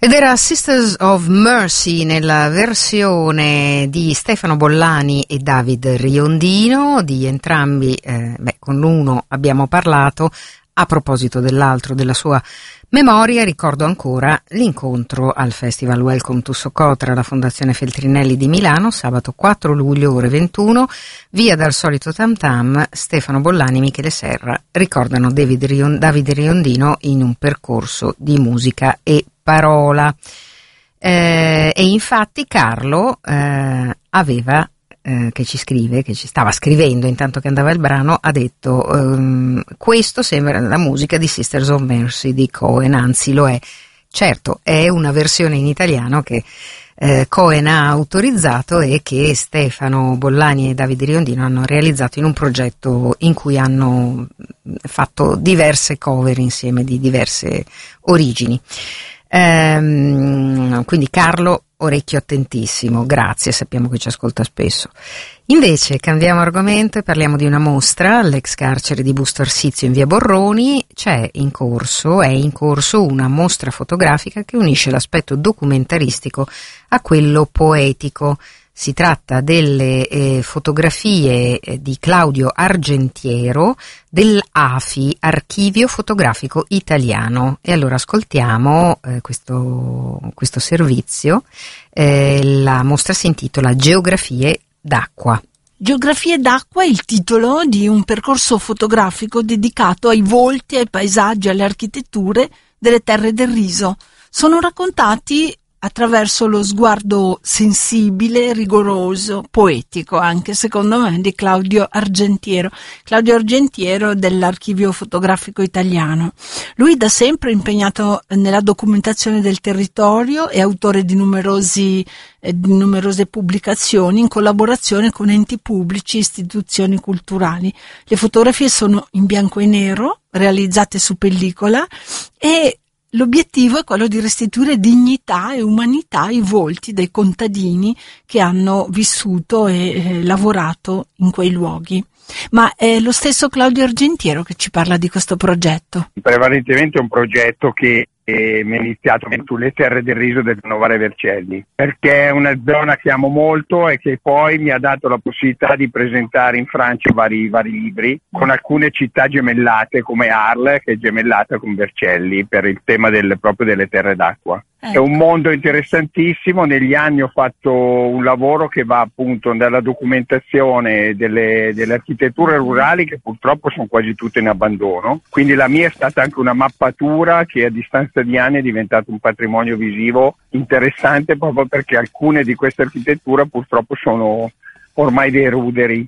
Ed era Sisters of Mercy nella versione di Stefano Bollani e David Riondino. Di entrambi, con l'uno abbiamo parlato. A proposito dell'altro, della sua memoria, ricordo ancora l'incontro al Festival Welcome to Socotra alla Fondazione Feltrinelli di Milano, sabato 4 luglio ore 21, via dal solito Tam Tam. Stefano Bollani e Michele Serra ricordano David Riondino in un percorso di musica e parola. E infatti Carlo aveva che ci stava scrivendo intanto che andava il brano, ha detto questo sembra la musica di Sisters of Mercy di Cohen, anzi lo è. Certo, è una versione in italiano che Cohen ha autorizzato e che Stefano Bollani e Davide Riondino hanno realizzato in un progetto in cui hanno fatto diverse cover insieme di diverse origini. Quindi Carlo, orecchio attentissimo, grazie, sappiamo che ci ascolta spesso. Invece cambiamo argomento e parliamo di una mostra all'ex carcere di Busto Arsizio in via Borroni. È in corso una mostra fotografica che unisce l'aspetto documentaristico a quello poetico. Si tratta delle fotografie di Claudio Argentiero dell'AFI, Archivio Fotografico Italiano. E allora ascoltiamo questo servizio. La mostra si intitola Geografie d'acqua. Geografie d'acqua è il titolo di un percorso fotografico dedicato ai volti, ai paesaggi, alle architetture delle terre del Riso. Sono raccontati attraverso lo sguardo sensibile, rigoroso, poetico anche secondo me di Claudio Argentiero dell'Archivio Fotografico Italiano. Lui da sempre è impegnato nella documentazione del territorio, è autore di numerose pubblicazioni in collaborazione con enti pubblici e istituzioni culturali. Le fotografie sono in bianco e nero, realizzate su pellicola, e l'obiettivo è quello di restituire dignità e umanità ai volti dei contadini che hanno vissuto e lavorato in quei luoghi. Ma è lo stesso Claudio Argentiero che ci parla di questo progetto. Prevalentemente è un progetto che mi è iniziato sulle terre del Riso del Novare Vercelli, perché è una zona che amo molto e che poi mi ha dato la possibilità di presentare in Francia vari libri con alcune città gemellate come Arles, che è gemellata con Vercelli per il tema proprio delle terre d'acqua. È un mondo interessantissimo. Negli anni ho fatto un lavoro che va appunto dalla documentazione delle architetture rurali, che purtroppo sono quasi tutte in abbandono. Quindi la mia è stata anche una mappatura che a distanza di anni è diventato un patrimonio visivo interessante, proprio perché alcune di queste architetture purtroppo sono ormai dei ruderi.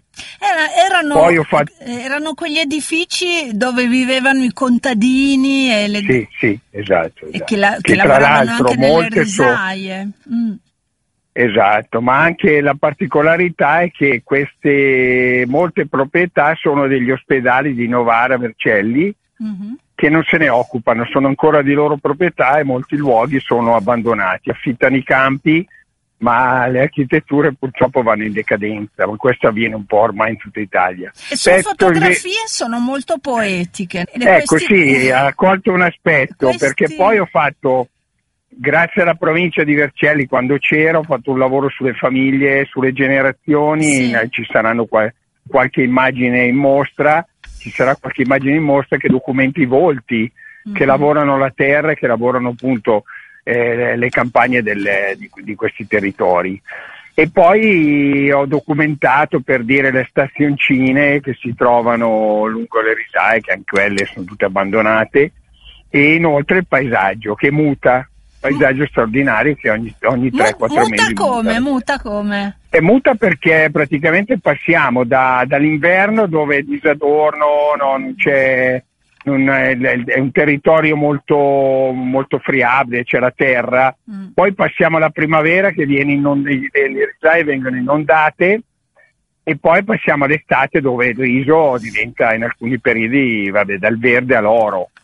Erano quegli edifici dove vivevano i contadini e sì, esatto. E che lavoravano anche nelle risaie. Esatto, ma anche la particolarità è che molte proprietà sono degli ospedali di Novara Vercelli, che non se ne occupano, sono ancora di loro proprietà e molti luoghi sono abbandonati, affittano i campi, ma le architetture purtroppo vanno in decadenza, ma questo avviene un po' ormai in tutta Italia. Le sue fotografie sono molto poetiche. Sì, ha colto un aspetto, perché poi ho fatto, grazie alla provincia di Vercelli, quando c'era, ho fatto un lavoro sulle famiglie, sulle generazioni, sì. Ci saranno qualche immagine in mostra, ci sarà qualche immagine in mostra che documenti i volti, che lavorano la terra e che lavorano appunto le campagne di questi territori. E poi ho documentato, per dire, le stazioncine che si trovano lungo le risaie, che anche quelle sono tutte abbandonate, e inoltre il paesaggio che muta, paesaggio straordinario che ogni 3-4 mesi muta come? E muta perché praticamente passiamo dall'inverno, dove è disadorno, non c'è, è un territorio molto, molto friabile, c'è la terra, poi passiamo alla primavera che le risaie vengono inondate, e poi passiamo all'estate dove il riso diventa in alcuni periodi dal verde all'oro.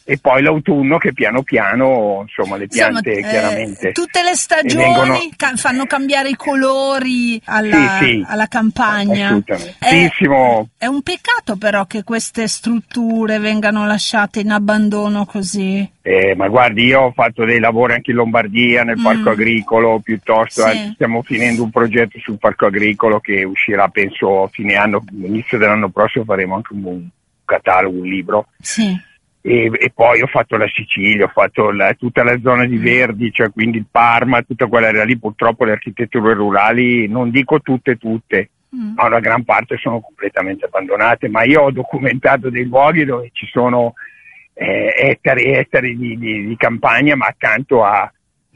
e poi l'autunno che piano piano, insomma, le piante chiaramente tutte le stagioni fanno cambiare i colori alla campagna. Assolutamente. È un peccato però che queste strutture vengano lasciate in abbandono così. Ma guardi, io ho fatto dei lavori anche in Lombardia nel parco agricolo, piuttosto stiamo finendo un progetto sul parco agricolo che uscirà penso a fine anno, all'inizio dell'anno prossimo faremo anche un catalogo, un libro. Sì. E poi ho fatto la Sicilia, ho fatto tutta la zona di Verdi, cioè quindi il Parma, tutta quell'area lì. Purtroppo le architetture rurali, non dico tutte, ma una gran parte sono completamente abbandonate, ma io ho documentato dei luoghi dove ci sono ettari di campagna, ma accanto a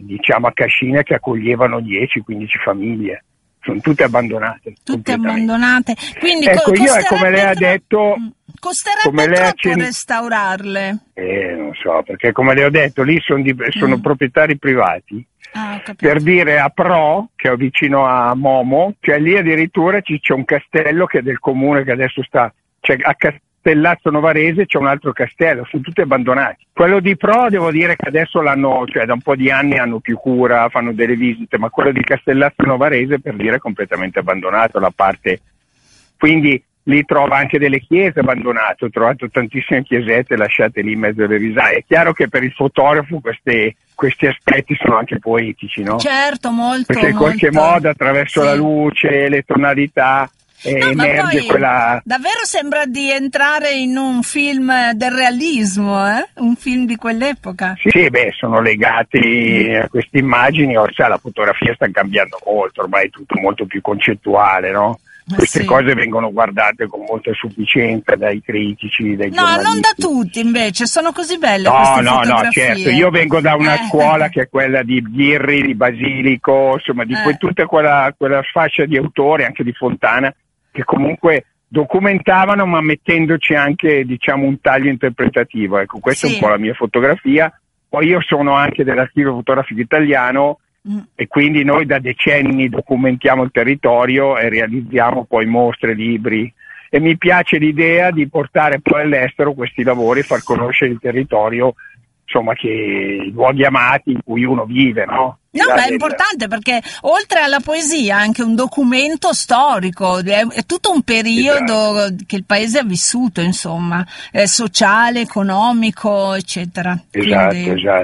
Cascina che accoglievano 10-15 famiglie. Sono tutte abbandonate. Tutte abbandonate. Quindi ecco, io come lei ha detto... Costerebbe troppo restaurarle? Non so, perché come le ho detto, lì sono proprietari privati. Per dire a Pro, che è vicino a Momo, cioè lì addirittura c'è un castello che è del comune che adesso cioè a Castellazzo Novarese c'è un altro castello, sono tutti abbandonati. Quello di Pro devo dire che adesso cioè da un po' di anni hanno più cura, fanno delle visite, ma quello di Castellazzo Novarese per dire è completamente abbandonato la parte. Quindi lì trova anche delle chiese abbandonate, ho trovato tantissime chiesette lasciate lì in mezzo alle risaie. È chiaro che per il fotografo questi aspetti sono anche poetici, no? Certo, molto. Perché in qualche modo attraverso la luce, le tonalità emerge quella... Davvero sembra di entrare in un film del realismo, un film di quell'epoca. Sì, sono legati a queste immagini, la fotografia sta cambiando molto, ormai è tutto molto più concettuale, no? Queste cose vengono guardate con molta sufficienza dai critici, dai giornalisti. No, non da tutti invece, sono così belle queste fotografie. No, certo, io vengo da una scuola che è quella di Ghirri, di Basilico, insomma di tutta quella fascia di autori, anche di Fontana, che comunque documentavano ma mettendoci anche un taglio interpretativo. Ecco, questa è un po' la mia fotografia. Poi io sono anche dell'Archivio Fotografico Italiano, e quindi noi da decenni documentiamo il territorio e realizziamo poi mostre, libri, e mi piace l'idea di portare poi all'estero questi lavori e far conoscere il territorio, che i luoghi amati in cui uno vive, no? No, ma è importante perché oltre alla poesia è anche un documento storico, è tutto un periodo che il paese ha vissuto, insomma, sociale, economico, eccetera. Esatto.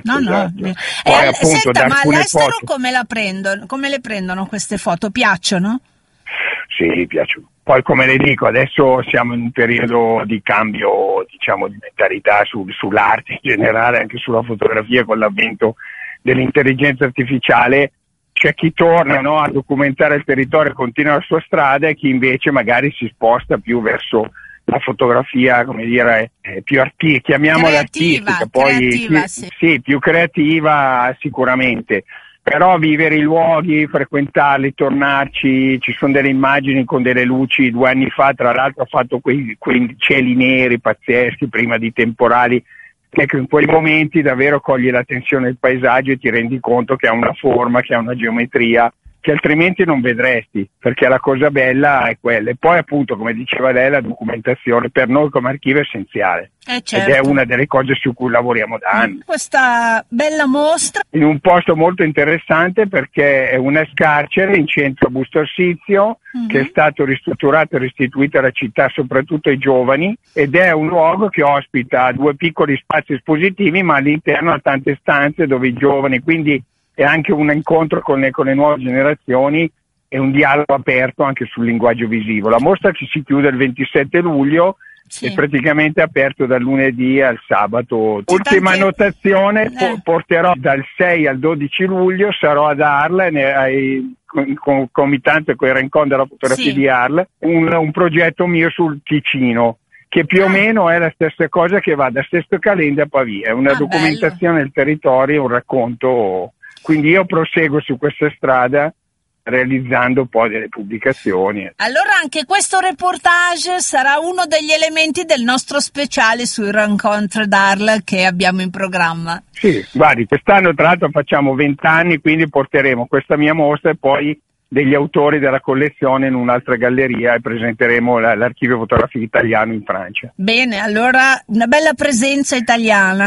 Poi, appunto, ma all'estero come le prendono queste foto? Piacciono? Sì, piacciono. Poi come le dico, adesso siamo in un periodo di cambio, di mentalità sull'arte in generale, anche sulla fotografia con l'avvento dell'intelligenza artificiale. C'è chi torna a documentare il territorio e continua la sua strada, e chi invece magari si sposta più verso la fotografia, più chiamiamola artistica, poi più creativa sicuramente. Però vivere i luoghi, frequentarli, tornarci, ci sono delle immagini con delle luci. 2 anni fa, tra l'altro, ho fatto quei cieli neri pazzeschi prima di temporali. Ecco, in quei momenti davvero cogli la tensione del paesaggio e ti rendi conto che ha una forma, che ha una geometria che altrimenti non vedresti, perché la cosa bella è quella. E poi appunto, come diceva lei, la documentazione per noi come archivio è essenziale, certo. Ed è una delle cose su cui lavoriamo da anni. Questa bella mostra in un posto molto interessante, perché è un ex-carcere in centro a Busto Arsizio, che è stato ristrutturato e restituito alla città soprattutto ai giovani, ed è un luogo che ospita 2 piccoli spazi espositivi, ma all'interno ha tante stanze dove i giovani, quindi è anche un incontro con le nuove generazioni e un dialogo aperto anche sul linguaggio visivo. La mostra ci si chiude il 27 luglio e praticamente è aperto dal lunedì al sabato. Ultima annotazione, porterò dal 6 al 12 luglio, sarò ad Arles, concomitante con il Rincon della fotografia di Arles, un progetto mio sul Ticino, che più o meno è la stessa cosa, che va da Sesto Calende a Pavia, è una documentazione del territorio, un racconto. Quindi io proseguo su questa strada realizzando poi delle pubblicazioni. Allora anche questo reportage sarà uno degli elementi del nostro speciale sui Rencontre d'Arles che abbiamo in programma. Sì, guardi, quest'anno tra l'altro facciamo 20 anni, quindi porteremo questa mia mostra e poi degli autori della collezione in un'altra galleria e presenteremo l'archivio fotografico italiano in Francia. Bene, allora una bella presenza italiana.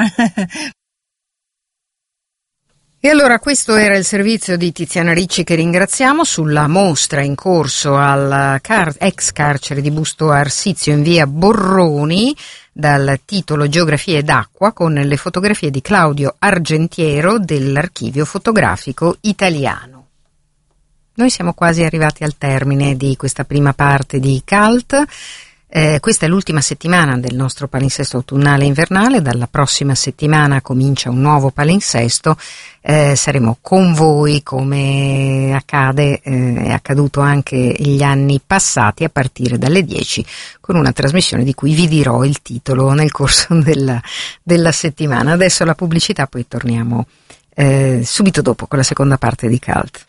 E allora questo era il servizio di Tiziana Ricci, che ringraziamo, sulla mostra in corso al ex carcere di Busto Arsizio in via Borroni, dal titolo Geografie d'acqua, con le fotografie di Claudio Argentiero dell'Archivio Fotografico Italiano. Noi siamo quasi arrivati al termine di questa prima parte di CULT. Questa è l'ultima settimana del nostro palinsesto autunnale invernale. Dalla prossima settimana comincia un nuovo palinsesto. Saremo con voi, come accade, è accaduto anche gli anni passati, a partire dalle 10, con una trasmissione di cui vi dirò il titolo nel corso della settimana. Adesso la pubblicità, poi torniamo subito dopo con la seconda parte di CULT.